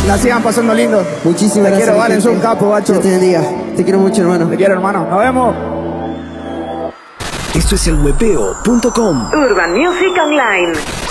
La sigan pasando lindo. Muchísimas gracias. Te quiero, Valen, sos un capo, guacho. Dios te bendiga. Te quiero mucho, hermano. Te quiero, hermano. Nos vemos. Esto es elhuepeo.com. Urban Music Online.